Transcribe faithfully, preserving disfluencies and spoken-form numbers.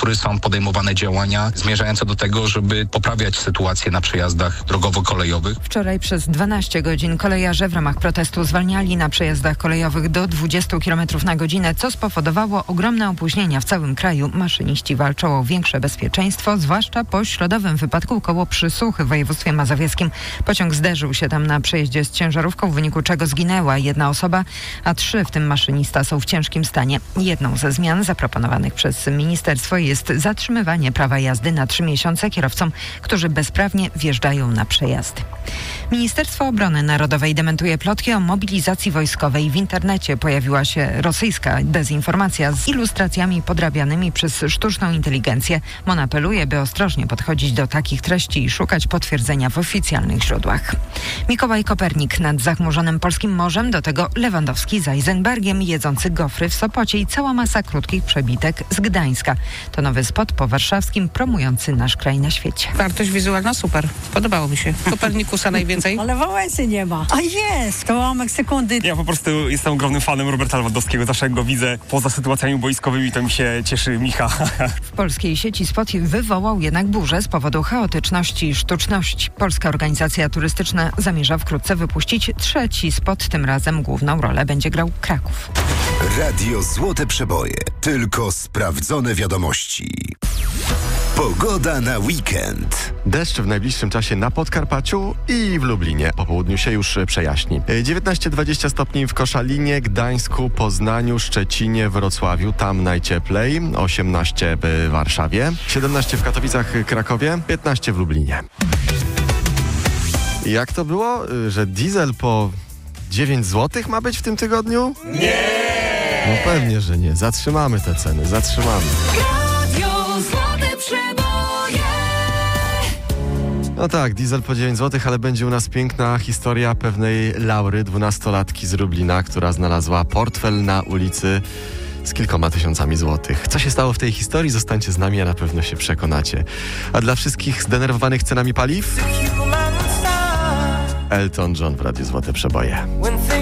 pory są podejmowane działania zmierzające do tego, żeby poprawiać sytuację na przejazdach drogowo-kolejowych. Wczoraj przez dwanaście godzin kolejarze w ramach protestu zwalniali na przejazdach kolejowych do dwudziestu kilometrów na godzinę, co spowodowało ogromne opóźnienia w całym kraju. Maszyniści walczą o większe bezpieczeństwo, zwłaszcza po środowym wypadku koło Przysuchy w województwie mazowieckim. Pociąg zderzył się tam na przejeździe z ciężarówką, w wyniku czego zginęła jedna osoba, a trzy, w tym maszynista, są w ciężkim stanie. Jedną ze zmian zaproponowanych przez ministerstwo jest zatrzymywanie prawa jazdy na trzy miesiące kierowcom, którzy bezprawnie wjeżdżają na przejazdy. Ministerstwo Obrony Narodowej dementuje plotki o mobilizacji wojskowej. W internecie pojawiła się rosyjska dezinformacja z ilustracjami podrabianymi przez sztuczną inteligencję. MON apeluje, by ostrożnie podchodzić do takich treści i szukać potwierdzenia w oficjalnych źródłach. Mikołaj Kopernik nad zachmurzonym polskim morzem, do tego Lewandowski z Eisenbergiem jedzący gofry w Sopocie i cała masa krótkich przebitek z Gdańska. To nowy spot po warszawskim promujący nasz kraj na świecie. Wartość wizualna super. Podobało mi się. Kopernikusa najwięcej. Ale Wałęsy nie ma. A jest! Kałamek sekundy. Ja po prostu jestem ogromnym fanem Roberta Lewandowskiego. Zawsze jak go widzę poza sytuacjami boiskowymi, to mi się cieszy Micha. W polskiej sieci spot wywołał jednak burzę z powodu chaotyczności i sztuczności. Polska Organizacja Turystyczna zamierza wkrótce wypuścić trzeci spot. Tym razem główną rolę będzie grał Kraków. Radio Złote Przeboje. Tylko sprawdzone wiadomości. Pogoda na weekend. Deszcz w najbliższym czasie na Podkarpaciu i w Lublinie. Po południu się już przejaśni. dziewiętnaście dwadzieścia stopni w Koszalinie, Gdańsku, Poznaniu, Szczecinie, Wrocławiu. Tam najcieplej. osiemnaście w Warszawie. siedemnaście w Katowicach, Krakowie. piętnaście w Lublinie. Jak to było, że diesel po dziewięć złotych ma być w tym tygodniu? Nie! No pewnie, że nie. Zatrzymamy te ceny. Zatrzymamy. No tak, diesel po dziewięć złotych, ale będzie u nas piękna historia pewnej Laury, dwunastolatki z Lublina, która znalazła portfel na ulicy z kilkoma tysiącami złotych. Co się stało w tej historii? Zostańcie z nami, a na pewno się przekonacie. A dla wszystkich zdenerwowanych cenami paliw? Elton John w Radiu Złote Przeboje.